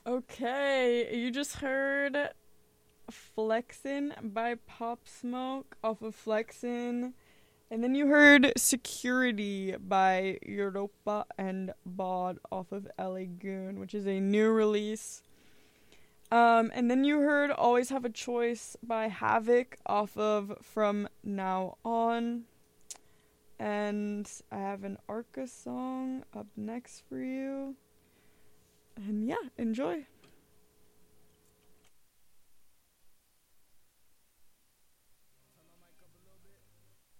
Okay, you just heard Flexin' by Pop Smoke off of Flexin'. And then you heard Security by Europa and Bod off of LA Goon, which is a new release. And then you heard Always Have a Choice by Havoc off of From Now On. And I have an Arca song up next for you. And yeah, enjoy.